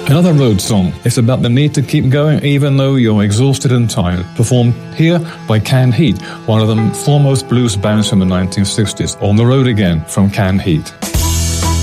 Another road song is about the need to keep going even though you're exhausted and tired, performed here by Canned Heat, one of the foremost blues bands from the 1960s. On the road again from Canned Heat.